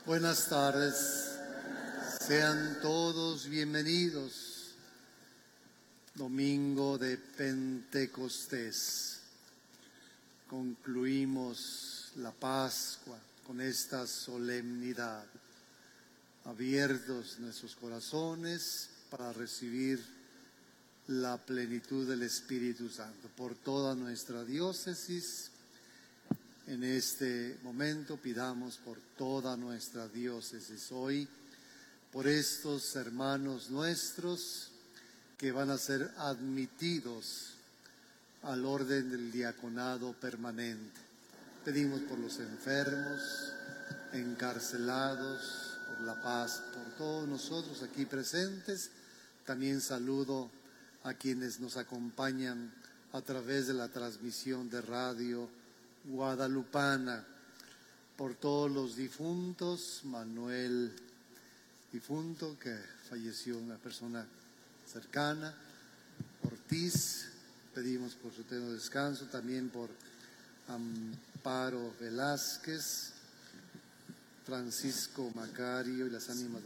Buenas tardes, sean todos bienvenidos. Domingo de Pentecostés. Concluimos la Pascua con esta solemnidad. Abiertos nuestros corazones para recibir la plenitud del Espíritu Santo. Por toda nuestra diócesis, en este momento pidamos por toda nuestra diócesis hoy, por estos hermanos nuestros que van a ser admitidos al orden del diaconado permanente. Pedimos por los enfermos, encarcelados, por la paz, por todos nosotros aquí presentes. También saludo a quienes nos acompañan a través de la transmisión de radio guadalupana, por todos los difuntos. Manuel difunto, que falleció, una persona cercana. Ortiz, pedimos por su eterno descanso. También por Amparo Velázquez, Francisco Macario y las ánimas de